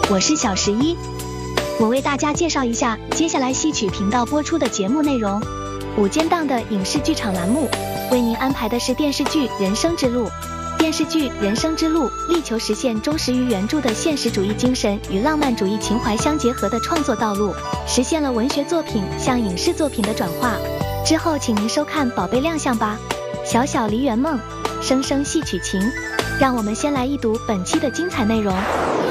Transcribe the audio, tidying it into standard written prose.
我是小11。我为大家介绍一下接下来戏曲频道播出的节目内容。午间档的影视剧场栏目，为您安排的是电视剧《人生之路》。电视剧《人生之路》力求实现忠实于原著的现实主义精神与浪漫主义情怀相结合的创作道路，实现了文学作品向影视作品的转化。之后请您收看《宝贝亮相》吧，小小梨园梦，声声戏曲情。让我们先来一睹本期的精彩内容。